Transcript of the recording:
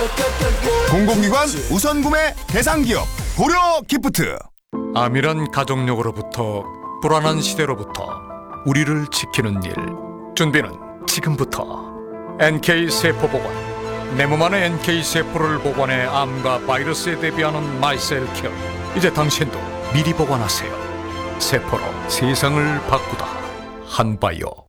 공공기관 우선구매 대상기업 고려기프트. 암이란 가족력으로부터 불안한 시대로부터 우리를 지키는 일. 준비는 지금부터. NK세포보관. 내 몸 안에 NK세포를 보관해 암과 바이러스에 대비하는 마이셀케어. 이제 당신도 미리 보관하세요. 세포로 세상을 바꾸다. 한바이오.